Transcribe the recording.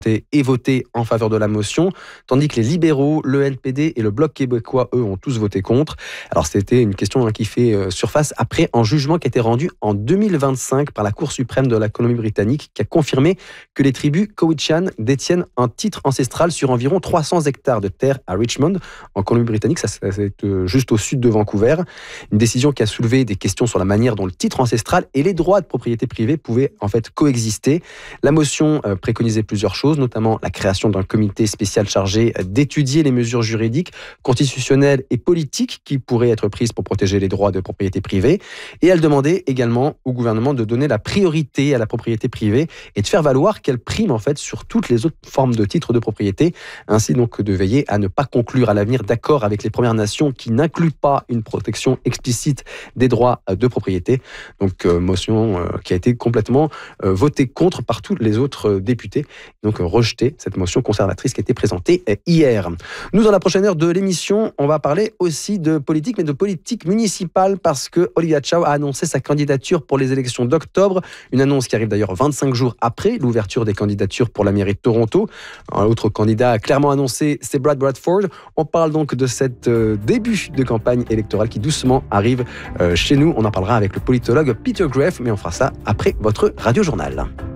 et voté en faveur de la motion, tandis que les libéraux, le NPD et le Bloc québécois, eux, ont tous voté contre. Alors c'était une question qui fait surface après un jugement qui a été rendu en 2025 par la Cour suprême de la Colombie-Britannique qui a confirmé que les tribus Cowichan détiennent un titre ancestral sur environ 300 hectares de terre à Richmond, en Colombie-Britannique, ça c'est juste au sud de Vancouver. Une décision qui a soulevé des questions sur la manière dont le titre ancestral et les droits de propriété privée pouvaient en fait coexister. La motion préconisait plusieurs choses, notamment la création d'un comité spécial chargé d'étudier les mesures juridiques, constitutionnelles et politiques qui pourraient être prises pour protéger les droits de propriété privée. Et elle demandait également au gouvernement de donner la priorité à la propriété privée et de faire valoir qu'elle prime en fait sur toutes les autres formes de titres de propriété, ainsi donc de veiller à ne pas conclure à l'avenir d'accords avec les Premières Nations qui n'incluent pas une protection explicite des droits de propriété. Donc motion qui a été complètement votée contre par tous les autres députés. Donc rejeter cette motion conservatrice qui a été présentée hier. Nous, dans la prochaine heure de l'émission, on va parler aussi de politique, mais de politique municipale, parce que Olivia Chow a annoncé sa candidature pour les élections d'octobre. Une annonce qui arrive d'ailleurs 25 jours après l'ouverture des candidatures pour la mairie de Toronto. Un autre candidat clairement annoncé, c'est Brad Bradford. On parle donc de cette début de campagne électorale qui doucement arrive chez nous. On en parlera avec le politologue Peter Graefe, mais on fera ça après votre radio-journal.